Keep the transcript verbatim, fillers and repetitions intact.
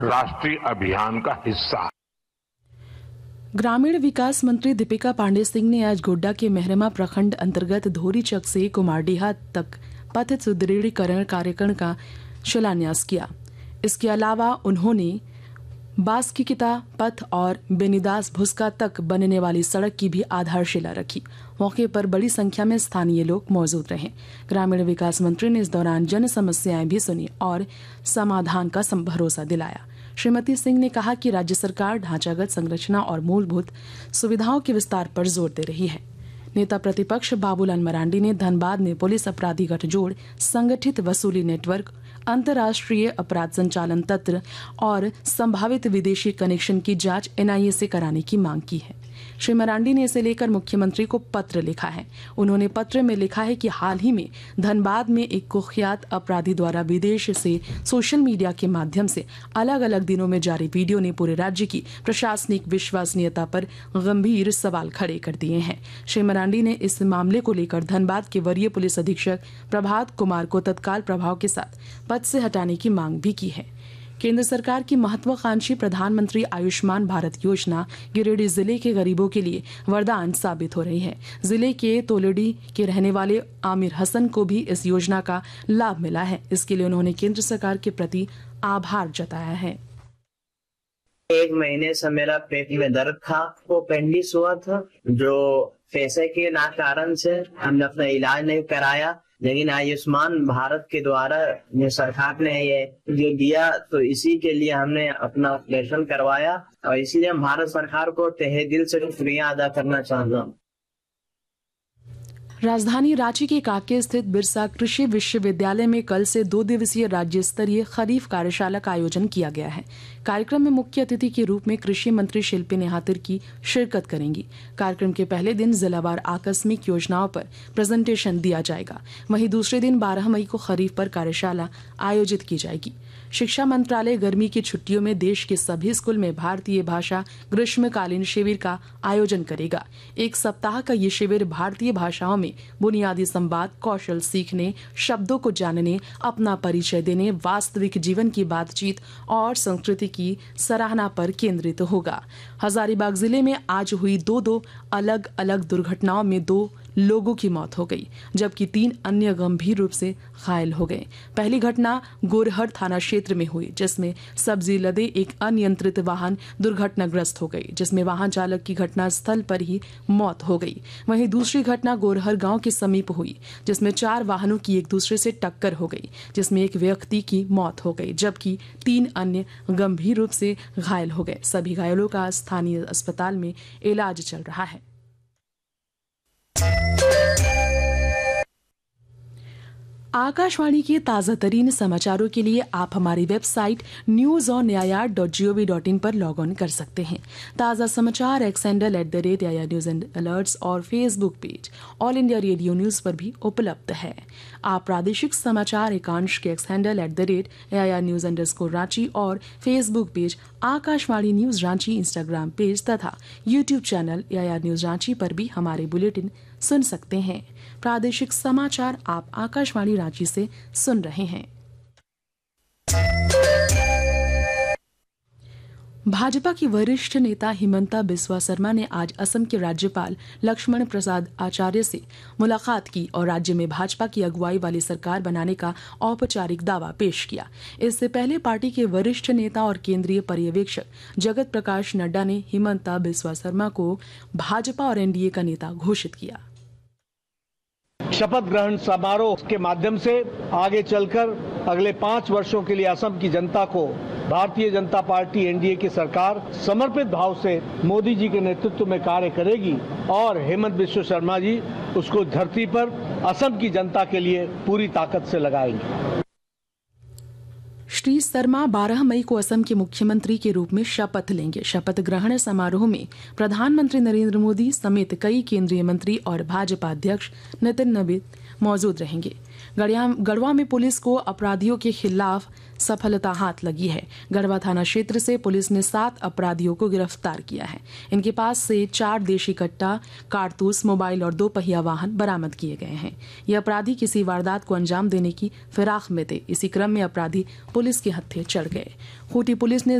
राष्ट्रीय अभियान का हिस्सा। ग्रामीण विकास मंत्री दीपिका पांडे सिंह ने आज गोड्डा के मेहरमा प्रखंड अंतर्गत धोरीचक से कुमारडीहा तक पथ सुदृढ़ीकरण कार्यक्रम का शिलान्यास किया। इसके अलावा उन्होंने बास्कीकिता पथ और बेनीदास भुस्का तक बनने वाली सड़क की भी आधारशिला रखी। मौके पर बड़ी संख्या में स्थानीय लोग मौजूद रहे। ग्रामीण विकास मंत्री ने इस दौरान जन समस्याएं भी सुनी और समाधान का भरोसा दिलाया। श्रीमती सिंह ने कहा कि राज्य सरकार ढांचागत संरचना और मूलभूत सुविधाओं के विस्तार पर जोर दे रही है। नेता प्रतिपक्ष बाबूलाल मरांडी ने धनबाद में पुलिस अपराधी गठजोड़, संगठित वसूली नेटवर्क, अंतर्राष्ट्रीय अपराध संचालन तंत्र और संभावित विदेशी कनेक्शन की जांच एनआईए से कराने की मांग की है। श्री मरांडी ने इसे लेकर मुख्यमंत्री को पत्र लिखा है। उन्होंने पत्र में लिखा है कि हाल ही में धनबाद में एक कुख्यात अपराधी द्वारा विदेश से सोशल मीडिया के माध्यम से अलग अलग दिनों में जारी वीडियो ने पूरे राज्य की प्रशासनिक विश्वसनीयता पर गंभीर सवाल खड़े कर दिए हैं। श्री मरांडी ने इस मामले को लेकर धनबाद के वरीय पुलिस अधीक्षक प्रभात कुमार को तत्काल प्रभाव के साथ पद से हटाने की मांग भी की है। केंद्र सरकार की महत्वाकांक्षी प्रधानमंत्री आयुष्मान भारत योजना गिरिडीह जिले के गरीबों के लिए वरदान साबित हो रही है। जिले के तोलेडी के रहने वाले आमिर हसन को भी इस योजना का लाभ मिला है। इसके लिए उन्होंने केंद्र सरकार के प्रति आभार जताया है। एक महीने से मेरा पेट में दर्द था, वो अपेंडिक्स हुआ था, जो पैसे के ना कारण से हमने अपना इलाज नहीं कराया, लेकिन आयुष्मान भारत के द्वारा ये सरकार ने ये जो दिया तो इसी के लिए हमने अपना ऑपरेशन करवाया और इसलिए हम भारत सरकार को तहे दिल से शुक्रिया अदा करना चाहता हूँ। राजधानी रांची के कांके स्थित बिरसा कृषि विश्वविद्यालय में कल से दो दिवसीय राज्य स्तरीय खरीफ कार्यशाला का आयोजन किया गया है। कार्यक्रम में मुख्य अतिथि के रूप में कृषि मंत्री शिल्पी नेहातिर की शिरकत करेंगी। कार्यक्रम के पहले दिन जिलावार आकस्मिक योजनाओं पर प्रेजेंटेशन दिया जाएगा। वहीं दूसरे दिन बारह मई को खरीफ पर कार्यशाला आयोजित की जाएगी। शिक्षा मंत्रालय गर्मी की छुट्टियों में देश के सभी स्कूल में भारतीय भाषा ग्रीष्मकालीन शिविर का आयोजन करेगा। एक सप्ताह का ये शिविर भारतीय भाषाओं में बुनियादी संवाद कौशल सीखने, शब्दों को जानने, अपना परिचय देने, वास्तविक जीवन की बातचीत और संस्कृति की सराहना पर केंद्रित होगा। हजारीबाग जिले में आज हुई दो दो अलग अलग दुर्घटनाओं में दो लोगों की मौत हो गई, जबकि तीन अन्य गंभीर रूप से घायल हो गए। पहली घटना गोरहर थाना क्षेत्र में हुई, जिसमें सब्जी लदे एक अनियंत्रित वाहन दुर्घटनाग्रस्त हो गई, जिसमें वाहन चालक की घटना स्थल पर ही मौत हो गई। वहीं दूसरी घटना गोरहर गांव के समीप हुई, जिसमें चार वाहनों की एक दूसरे से टक्कर हो गई, जिसमें एक व्यक्ति की मौत हो गई, जबकि तीन अन्य गंभीर रूप से घायल हो गए। सभी घायलों का स्थानीय अस्पताल में इलाज चल रहा है। आकाशवाणी के ताज़ा तरीन समाचारों के लिए आप हमारी website news on AIR dot G O V dot in पर लॉग ऑन कर सकते हैं। ताज़ा समाचार x handle at the rate AIR news and alerts और Facebook page all India radio news पर भी उपलब्ध है। आप प्रादेशिक समाचार एकांश के x handle at the rate AIR news underscore Ranchi और Facebook page Akashvani news Ranchi, Instagram page तथा YouTube channel AIR news Ranchi पर भी हमारे बुलेटिन सुन सकते हैं। प्रादेशिक समाचार आप आकाशवाणी रांची से सुन रहे हैं। भाजपा की वरिष्ठ नेता हिमंता बिस्वा शर्मा ने आज असम के राज्यपाल लक्ष्मण प्रसाद आचार्य से मुलाकात की और राज्य में भाजपा की अगुवाई वाली सरकार बनाने का औपचारिक दावा पेश किया। इससे पहले पार्टी के वरिष्ठ नेता और केंद्रीय पर्यवेक्षक जगत प्रकाश नड्डा ने हिमंता बिस्वा शर्मा को भाजपा और एनडीए का नेता घोषित किया। शपथ ग्रहण समारोह के माध्यम से आगे चलकर अगले पांच वर्षों के लिए असम की जनता को भारतीय जनता पार्टी एनडीए की सरकार समर्पित भाव से मोदी जी के नेतृत्व में कार्य करेगी और हेमंत बिस्वा शर्मा जी उसको धरती पर असम की जनता के लिए पूरी ताकत से लगाएंगे। श्री शर्मा बारह मई को असम के मुख्यमंत्री के रूप में शपथ लेंगे। शपथ ग्रहण समारोह में प्रधानमंत्री नरेंद्र मोदी समेत कई केंद्रीय मंत्री और भाजपा अध्यक्ष नितिन नबीन मौजूद रहेंगे। गढ़वा में पुलिस को अपराधियों के खिलाफ सफलता हाथ लगी है। गढ़वा थाना क्षेत्र से पुलिस ने सात अपराधियों को गिरफ्तार किया है। इनके पास से चार देशी कट्टा, कारतूस, मोबाइल और दो पहिया वाहन बरामद किए गए हैं। ये अपराधी किसी वारदात को अंजाम देने की फिराक में थे। इसी क्रम में अपराधी पुलिस के हत्थे चढ़ गए। खूंटी पुलिस ने